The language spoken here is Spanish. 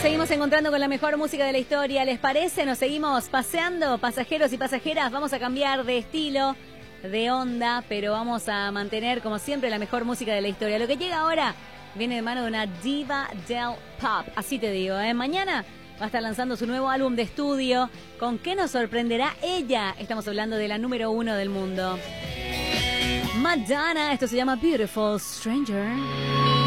seguimos encontrando con la mejor música de la historia. ¿Les parece? Nos seguimos paseando, pasajeros y pasajeras. Vamos a cambiar de estilo, de onda, pero vamos a mantener, como siempre, la mejor música de la historia. Lo que llega ahora viene de mano de una diva del pop. Así te digo, ¿eh? Mañana va a estar lanzando su nuevo álbum de estudio. ¿Con qué nos sorprenderá ella? Estamos hablando de la número 1 del mundo. Madonna, esto se llama Beautiful Stranger.